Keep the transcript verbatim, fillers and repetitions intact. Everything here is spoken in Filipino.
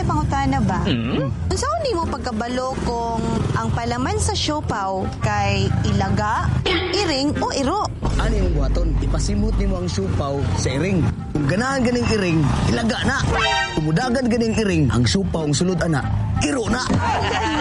may pangutana ba? Mm-hmm. Saan di mo pagkabalo kung ang palaman sa siopaw kay ilaga, iring o iro? Ano yung buhaton? Ipasimot ni mo ang siopaw sa iring. Kung ganahan ganing iring, ilaga na. Kung mudagan ganing iring, ang siopaw ang sulod ana, iro na.